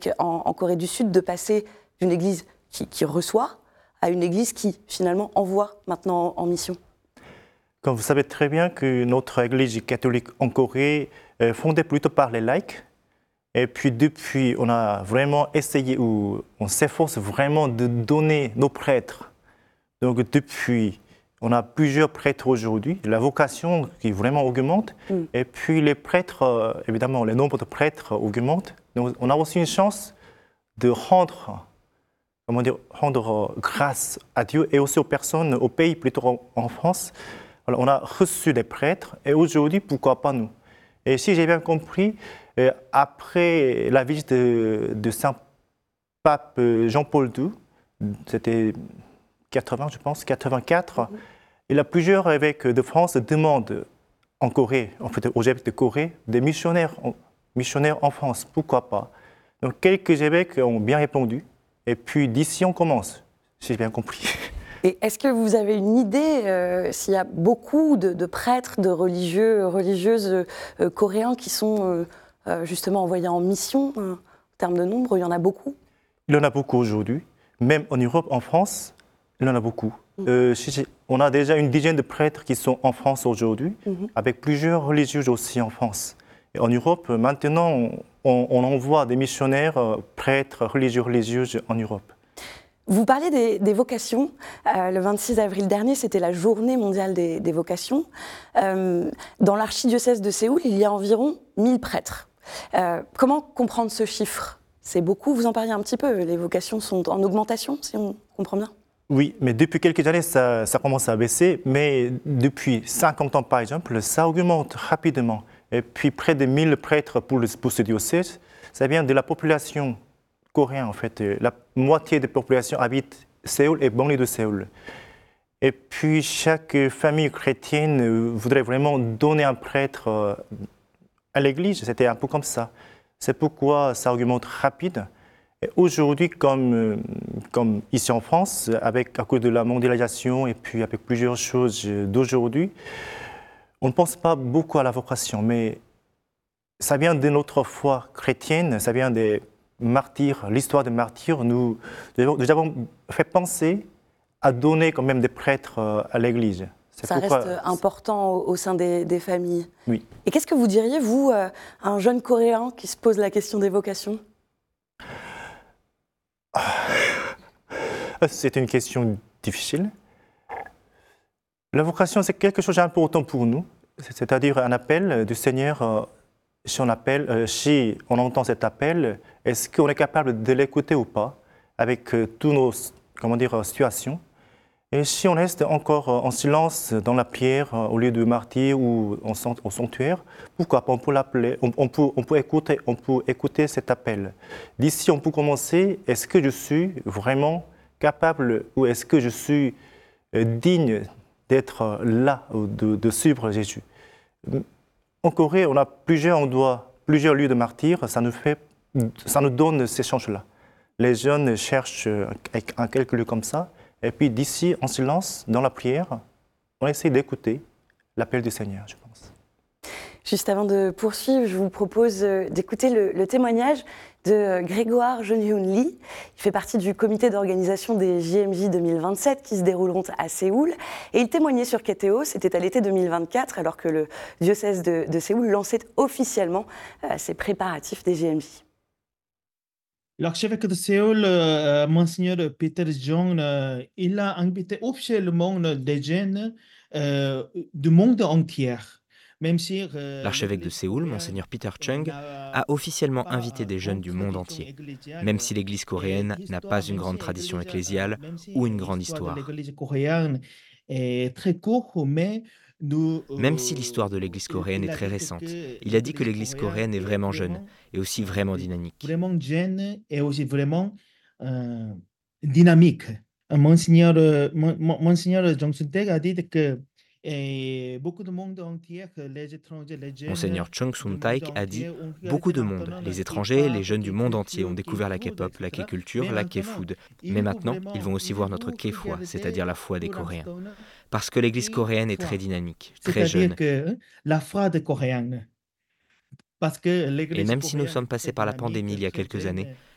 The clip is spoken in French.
catholique en Corée du Sud de passer d'une église qui reçoit à une église qui finalement envoie maintenant en mission? Comme vous savez très bien que notre église catholique en Corée est fondée plutôt par les laïcs. Et puis depuis, on a vraiment essayé, ou on s'efforce vraiment de donner nos prêtres. Donc depuis, on a plusieurs prêtres aujourd'hui, la vocation qui vraiment augmente. Et puis les prêtres, évidemment, le nombre de prêtres augmente. Donc on a aussi une chance de rendre grâce à Dieu et aussi aux personnes, au pays, plutôt en France. Alors, on a reçu des prêtres et aujourd'hui, pourquoi pas nous? Et si j'ai bien compris, après la visite de Saint Pape Jean-Paul II, c'était 80, je pense, 84, il y a plusieurs évêques de France demandent en Corée, en fait, aux évêques de Corée, des missionnaires en France, pourquoi pas? Donc quelques évêques ont bien répondu. Et puis d'ici, on commence, si j'ai bien compris. Et est-ce que vous avez une idée s'il y a beaucoup de prêtres, de religieux, religieuses coréens qui sont justement envoyés en mission en termes de nombre? Il y en a beaucoup? Il y en a beaucoup aujourd'hui. Même en Europe, en France, il y en a beaucoup. On a déjà une dizaine de prêtres qui sont en France aujourd'hui, avec plusieurs religieux aussi en France. Et en Europe, maintenant, on envoie des missionnaires, prêtres, religieuses en Europe. Vous parlez des vocations. Le 26 avril dernier, c'était la journée mondiale des vocations. Dans l'archidiocèse de Séoul, il y a environ 1000 prêtres. Comment comprendre ce chiffre? C'est beaucoup, vous en parliez un petit peu, les vocations sont en augmentation, si on comprend bien? Oui, mais depuis quelques années, ça commence à baisser, mais depuis 50 ans, par exemple, ça augmente rapidement. Et puis près de 1000 prêtres pour ce diocèse, ça vient de la population coréenne, en fait. La moitié de la population habite Séoul et banlieue de Séoul. Et puis chaque famille chrétienne voudrait vraiment donner un prêtre à l'église, c'était un peu comme ça. C'est pourquoi ça augmente rapide. Et aujourd'hui, comme ici en France, à cause de la mondialisation et puis avec plusieurs choses d'aujourd'hui, on ne pense pas beaucoup à la vocation, mais ça vient de notre foi chrétienne, ça vient des martyrs, l'histoire des martyrs. Nous avons fait penser à donner quand même des prêtres à l'Église. Ça reste important au sein des familles. Oui. Et qu'est-ce que vous diriez, vous, à un jeune Coréen qui se pose la question des vocations? C'est une question difficile. La vocation, c'est quelque chose d'important pour nous, c'est-à-dire un appel du Seigneur. Si on entend cet appel, est-ce qu'on est capable de l'écouter ou pas, avec toutes nos situations? Et si on reste encore en silence dans la prière, au lieu de martyr ou au sanctuaire, pourquoi pas? On peut l'appeler, on peut écouter cet appel. D'ici, on peut commencer. Est-ce que je suis vraiment capable ou est-ce que je suis digne d'être là, de suivre Jésus? En Corée, on a plusieurs endroits, plusieurs lieux de martyrs. Ça nous donne ces chances-là. Les jeunes cherchent quelques lieux comme ça. Et puis d'ici, en silence, dans la prière, on essaie d'écouter l'appel du Seigneur, je pense. Juste avant de poursuivre, je vous propose d'écouter le témoignage de Grégoire Jeonhyun Lee. Il fait partie du comité d'organisation des JMJ 2027 qui se dérouleront à Séoul. Et il témoignait sur KTO, c'était à l'été 2024, alors que le diocèse de Séoul lançait officiellement ses préparatifs des JMJ. L'archevêque de Séoul, Monseigneur Peter Jong, il a invité officiellement des jeunes du monde entier. L'archevêque de Séoul, Monseigneur Peter Chung, a officiellement invité des jeunes du monde entier, même si l'Église coréenne n'a pas une grande tradition ecclésiale ou une grande histoire. Même si l'histoire de l'Église coréenne est très récente, il a dit que l'Église coréenne est vraiment jeune et aussi vraiment dynamique. Vraiment jeune et aussi vraiment dynamique. Monseigneur Jong Sun-taek a dit que beaucoup de monde entier, les étrangers, les jeunes... Monseigneur Chung Sun-taek a dit « Beaucoup de monde, les étrangers, les jeunes du monde entier ont découvert la K-pop, la K-culture, la K-food. Mais maintenant, ils vont aussi voir notre K-foi, c'est-à-dire la foi des Coréens. Parce que l'Église coréenne est très dynamique, très jeune. Que la foi des Coréens. Parce que et même si nous sommes passés par la pandémie il y a quelques années,